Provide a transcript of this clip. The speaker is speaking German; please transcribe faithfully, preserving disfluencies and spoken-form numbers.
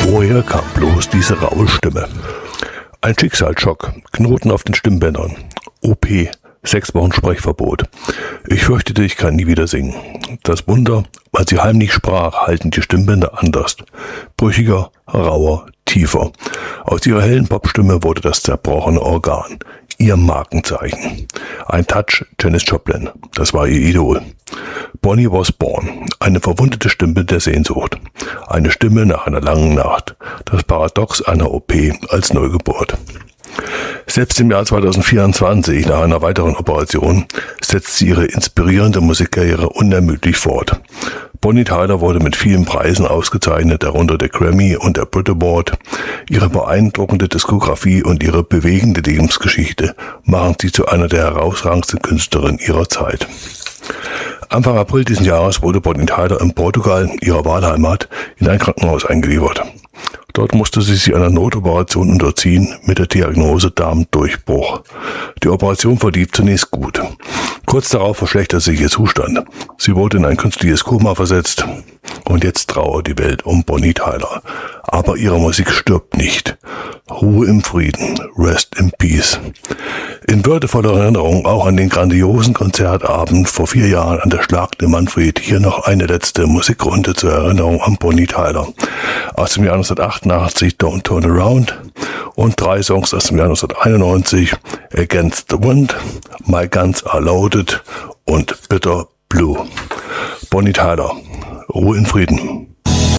Woher kam bloß diese raue Stimme? Ein Schicksalsschock, Knoten auf den Stimmbändern, O P, sechs Wochen Sprechverbot. Ich fürchtete, ich kann nie wieder singen. Das Wunder, als sie heimlich sprach, halten die Stimmbänder anders. Brüchiger, rauer, tiefer. Aus ihrer hellen Popstimme wurde das zerbrochene Organ. Ihr Markenzeichen. Ein Touch Janis Joplin, das war ihr Idol. Bonnie was born, eine verwundete Stimme der Sehnsucht. Eine Stimme nach einer langen Nacht. Das Paradox einer O P als Neugeburt. Selbst im Jahr zweitausendvierundzwanzig, nach einer weiteren Operation, setzt sie ihre inspirierende Musikkarriere unermüdlich fort. Bonnie Tyler wurde mit vielen Preisen ausgezeichnet, darunter der Grammy und der Brit Award. Ihre beeindruckende Diskografie und ihre bewegende Lebensgeschichte machen sie zu einer der herausragendsten Künstlerinnen ihrer Zeit. Anfang April diesen Jahres wurde Bonnie Tyler in Portugal, ihrer Wahlheimat, in ein Krankenhaus eingeliefert. Dort musste sie sich einer Notoperation unterziehen mit der Diagnose Darmdurchbruch. Die Operation verlief zunächst gut. Kurz darauf verschlechterte sich ihr Zustand. Sie wurde in ein künstliches Koma versetzt und jetzt trauert die Welt um Bonnie Tyler. Aber ihre Musik stirbt nicht. Ruhe im Frieden, rest in peace. In würdevoller Erinnerung auch an den grandiosen Konzertabend vor vier Jahren an der Schlag de Manfred hier noch eine letzte Musikrunde zur Erinnerung an Bonnie Tyler. Aus dem Jahr neunzehnhundertachtundachtzig Don't Turn Around und drei Songs aus dem Jahr neunzehnhunderteinundneunzig Against the Wind, My Guns Are Loaded und Bitter Blue. Bonnie Tyler, Ruhe in Frieden.